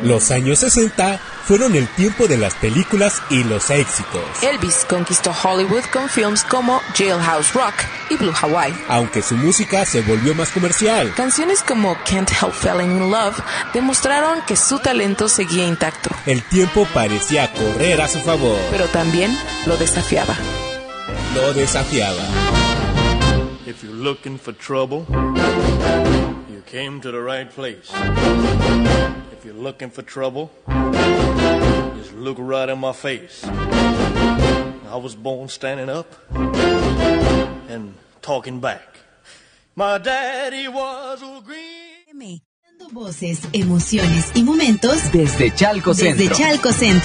Los años 60 fueron el tiempo de las películas y los éxitos. Elvis conquistó Hollywood con films como Jailhouse Rock y Blue Hawaii. Aunque su música se volvió más comercial. Canciones como Can't Help Falling in Love demostraron que su talento seguía intacto. El tiempo parecía correr a su favor. Pero también lo desafiaba. Lo desafiaba. If you're looking for trouble, you came to the right place. If you're looking for trouble, just look right in my face. I was born standing up and talking back. My daddy was a green... Voces, emociones y momentos desde Chalco Centro. Desde Chalco Centro.